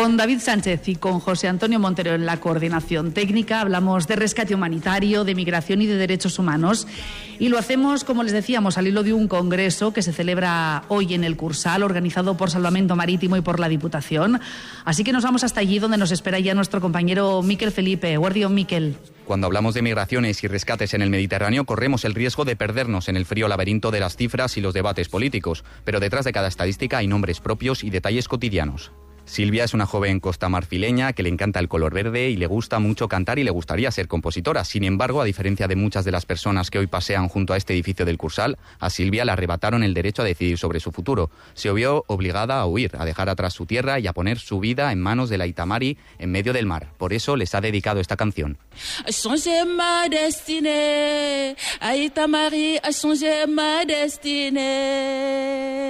Con David Sánchez y con José Antonio Montero en la coordinación técnica hablamos de rescate humanitario, de migración y de derechos humanos. Y lo hacemos, como les decíamos, al hilo de un congreso que se celebra hoy en el Cursal, organizado por Salvamento Marítimo y por la Diputación. Así que nos vamos hasta allí, donde nos espera ya nuestro compañero Miquel Felipe. Guardión, Miquel. Cuando hablamos de migraciones y rescates en el Mediterráneo, corremos el riesgo de perdernos en el frío laberinto de las cifras y los debates políticos. Pero detrás de cada estadística hay nombres propios y detalles cotidianos. Silvia es una joven costamarfileña que le encanta el color verde y le gusta mucho cantar y le gustaría ser compositora. Sin embargo, a diferencia de muchas de las personas que hoy pasean junto a este edificio del Cursal, a Silvia le arrebataron el derecho a decidir sobre su futuro. Se vio obligada a huir, a dejar atrás su tierra y a poner su vida en manos de la Itamari en medio del mar. Por eso les ha dedicado esta canción. A changer ma destinée, a Itamari, a changer ma destinée.